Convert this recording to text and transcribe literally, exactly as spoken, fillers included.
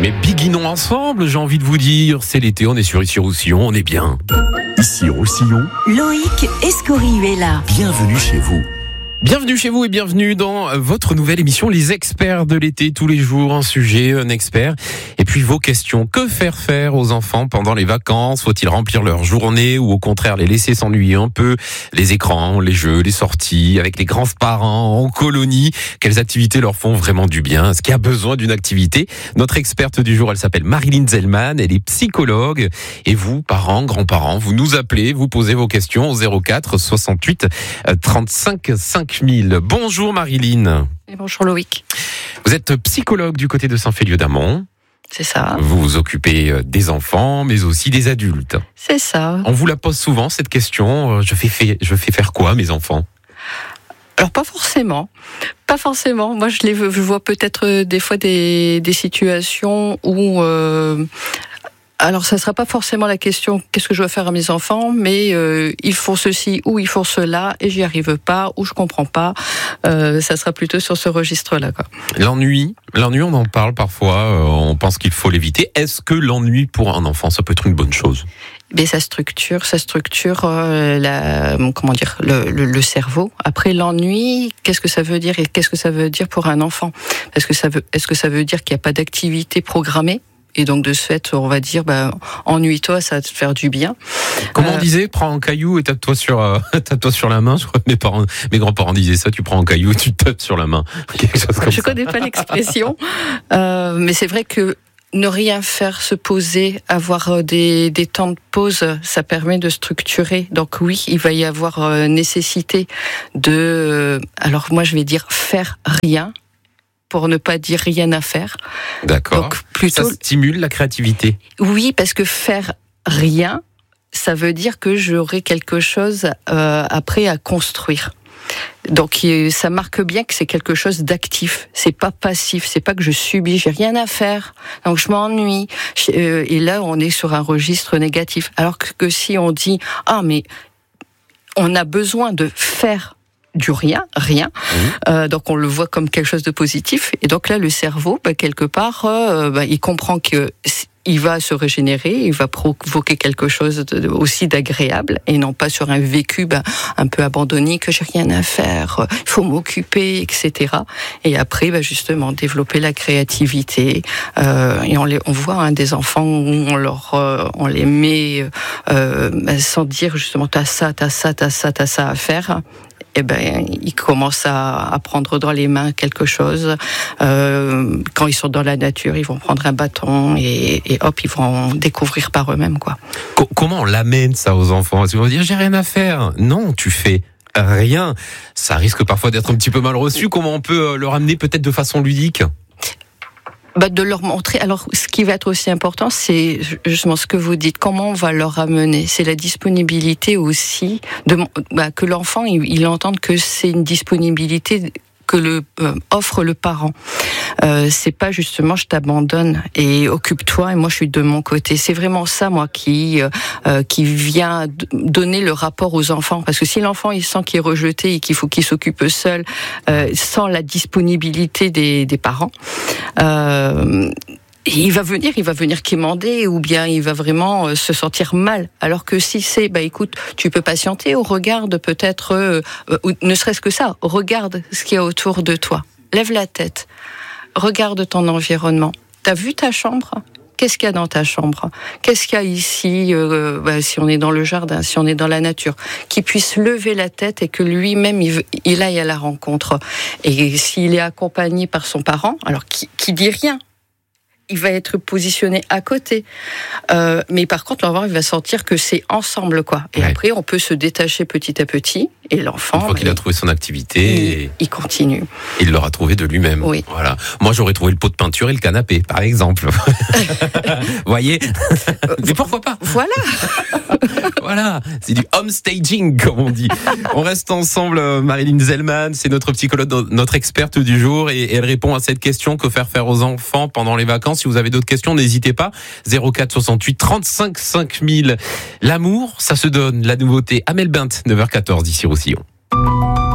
Mais biguinons ensemble, j'ai envie de vous dire. C'est l'été, on est sur Ici Roussillon, on est bien. Ici Roussillon, Loïc Escorihuela est là. Bienvenue chez vous. Bienvenue chez vous et bienvenue dans votre nouvelle émission Les Experts de l'été. Tous les jours, un sujet, un expert. Et puis vos questions. Que faire faire aux enfants pendant les vacances? Faut-il remplir leur journée ou au contraire les laisser s'ennuyer un peu? Les écrans, les jeux, les sorties avec les grands-parents en colonie. Quelles activités leur font vraiment du bien? Est-ce qu'il y a besoin d'une activité? Notre experte du jour, elle s'appelle Marilyn Zellman. Elle est psychologue. Et vous, parents, grands-parents, vous nous appelez, vous posez vos questions au zéro quatre soixante-huit trente-cinq cinq mille. Bonjour Marilyn. Et bonjour Loïc. Vous êtes psychologue du côté de Saint-Féliu-d'Amont. C'est ça. Vous vous occupez des enfants, mais aussi des adultes. C'est ça. On vous la pose souvent, cette question. Je fais, fait, je fais faire quoi à mes enfants? Alors pas forcément, pas forcément. Moi je les je vois peut-être des fois des, des situations où... Euh, Alors, ça ne sera pas forcément la question « qu'est-ce que je dois faire à mes enfants ?» mais euh, ils font ceci ou ils font cela et j'y arrive pas ou je comprends pas. Euh, ça sera plutôt sur ce registre-là, quoi. L'ennui, l'ennui, on en parle parfois. Euh, on pense qu'il faut l'éviter. Est-ce que l'ennui pour un enfant, ça peut être une bonne chose? Mais ça structure, ça structure euh, la, comment dire, le, le, le cerveau. Après l'ennui, qu'est-ce que ça veut dire et qu'est-ce que ça veut dire pour un enfant? Est-ce que ça veut, est-ce que ça veut dire qu'il n'y a pas d'activité programmée? Et donc de ce fait, on va dire, bah, ennuie-toi, ça va te faire du bien. Comment euh, on disait, prends un caillou et tape-toi sur, euh, tape-toi sur la main. Je crois que mes parents, mes grands-parents disaient ça. Tu prends un caillou, tu te tapes sur la main. Quelque chose comme je ça. connais pas l'expression, euh, mais c'est vrai que ne rien faire, se poser, avoir des, des temps de pause, ça permet de structurer. Donc oui, il va y avoir euh, nécessité de, euh, alors moi je vais dire faire rien, pour ne pas dire rien à faire. D'accord. Donc plutôt ça stimule la créativité. Oui, parce que faire rien, ça veut dire que j'aurai quelque chose euh, après à construire. Donc ça marque bien que c'est quelque chose d'actif, c'est pas passif, c'est pas que je subis, j'ai rien à faire, donc je m'ennuie. Et là on est sur un registre négatif. Alors que, que si on dit ah mais on a besoin de faire du rien, rien. Mmh. Euh, donc on le voit comme quelque chose de positif. Et donc là, le cerveau, bah, quelque part, euh, bah, il comprend que il va se régénérer, il va provoquer quelque chose de, aussi d'agréable et non pas sur un vécu bah, un peu abandonné que j'ai rien à faire, il faut m'occuper, et cetera. Et après, bah, justement, développer la créativité. Euh, et on, les, on voit hein, des enfants où on leur, euh, on les met euh, bah, sans dire justement t'as ça, t'as ça, t'as ça, t'as ça à faire. Eh ben, ils commencent à, à prendre dans les mains quelque chose. Euh, quand ils sont dans la nature, ils vont prendre un bâton et, et hop, ils vont découvrir par eux-mêmes, quoi. Co- comment on l'amène ça aux enfants? Ils vont dire j'ai rien à faire. Non, tu fais rien. Ça risque parfois d'être un petit peu mal reçu. Comment on peut le ramener peut-être de façon ludique? Bah de leur montrer. Alors, ce qui va être aussi important, c'est justement ce que vous dites. Comment on va leur amener? C'est la disponibilité aussi de bah, que l'enfant il, il entende que c'est une disponibilité que le euh, offre le parent. Euh, c'est pas justement je t'abandonne et occupe-toi et moi je suis de mon côté. C'est vraiment ça moi qui euh, qui vient donner le rapport aux enfants, parce que si l'enfant il sent qu'il est rejeté et qu'il faut qu'il s'occupe seul, euh, sans la disponibilité des des parents, euh, il va venir, il va venir quémander ou bien il va vraiment euh, se sentir mal. Alors que si c'est, bah écoute, tu peux patienter ou regarde peut-être, euh, euh, ou ne serait-ce que ça, regarde ce qu'il y a autour de toi. Lève la tête, regarde ton environnement. T'as vu ta chambre ? Qu'est-ce qu'il y a dans ta chambre ? Qu'est-ce qu'il y a ici, euh, bah, si on est dans le jardin, si on est dans la nature, qui puisse lever la tête et que lui-même il, il aille à la rencontre. Et s'il est accompagné par son parent, alors qui, qui dit rien, il va être positionné à côté. Euh, mais par contre, l'enfant, il va sentir que c'est ensemble, quoi. Et ouais. Après, on peut se détacher petit à petit. Et l'enfant... Une fois qu'il il, a trouvé son activité... Il, et... il continue. Il l'aura trouvé de lui-même. Oui. Voilà. Moi, j'aurais trouvé le pot de peinture et le canapé, par exemple. Vous voyez ? Mais pourquoi pas ? Voilà. Voilà. C'est du home staging, comme on dit. On reste ensemble, Marilyn Zellman. C'est notre psychologue, notre experte du jour. Et elle répond à cette question, que faire faire aux enfants pendant les vacances ? Si vous avez d'autres questions, n'hésitez pas. zéro quatre soixante-huit trente-cinq cinq mille. L'amour, ça se donne. La nouveauté. Amel Bent, neuf heures quatorze, ici Roussillon.